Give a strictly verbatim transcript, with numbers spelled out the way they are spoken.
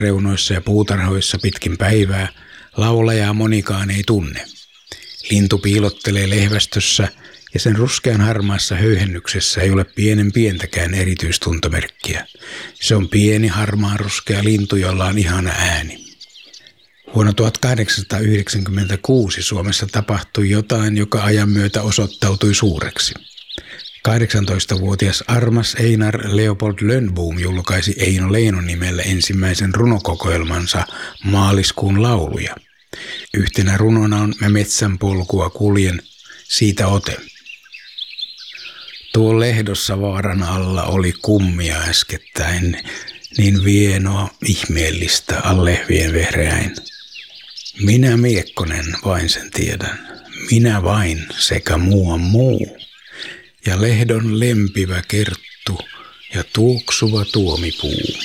reunoissa ja puutarhoissa pitkin päivää, laulajaa monikaan ei tunne. Lintu piilottelee lehvästössä ja sen ruskean harmaassa höyhennyksessä ei ole pienen pientäkään erityistuntomerkkiä. Se on pieni harmaan ruskea lintu, jolla on ihana ääni. Vuonna tuhatkahdeksansataayhdeksänkymmentäkuusi Suomessa tapahtui jotain, joka ajan myötä osoittautui suureksi. kahdeksantoistavuotias Armas Einar Leopold Lönnboom julkaisi Eino Leino nimellä ensimmäisen runokokoelmansa Maaliskuun lauluja. Yhtenä runona on Mä metsän polkua kuljen, siitä ote. Tuo lehdossa vaaran alla oli kummia äskettäin, niin vienoa ihmeellistä allehvien vehreäin. Minä Miekkonen vain sen tiedän, minä vain sekä muu on muu. Ja lehdon lempivä kerttu ja tuoksuva tuomipuu.